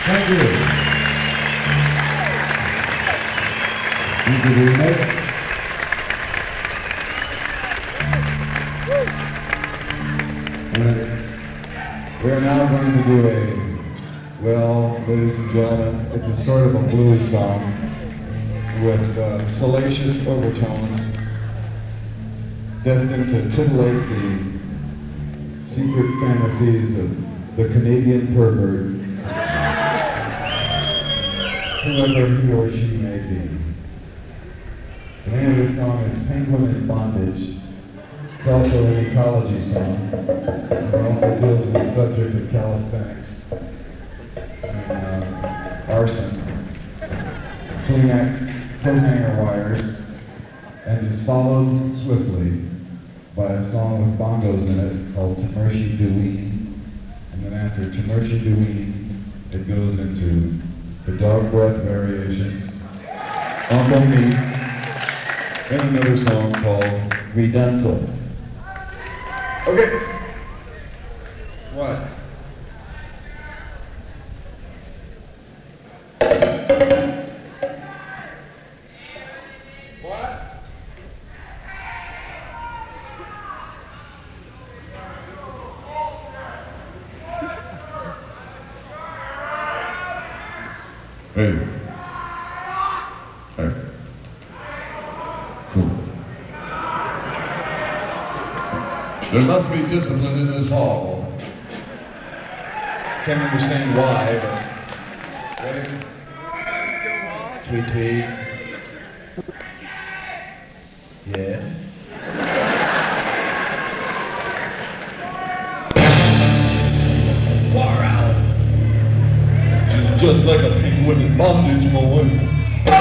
Thank you. Thank you very much. We are now going to do well, ladies and gentlemen, it's a sort of a blues song with salacious overtones destined to titillate the secret fantasies of the Canadian pervert, whoever he or she may be. The name of this song is Penguin in Bondage. It's also an ecology song. It also deals with the subject of calisthenics and arson, Kleenex, coat hanger wires, and is followed swiftly by a song with bongos in it called Tamershi Deween. And then after Tamershi Deween, it goes into the dog breath variations, Uncle Me, and another song called Redanza. Okay. What? What? Hey. Hey. Cool. There must be discipline in this hall. Can't understand why, but... Ready? Tweet, tweet. Yeah. Far out. She's just like a penguin in bondage, boy.